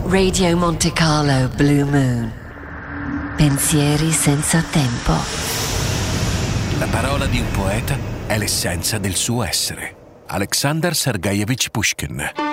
Radio Monte Carlo Blue Moon. Pensieri senza tempo. La parola di un poeta è l'essenza del suo essere. Alexander Sergeyevich Pushkin.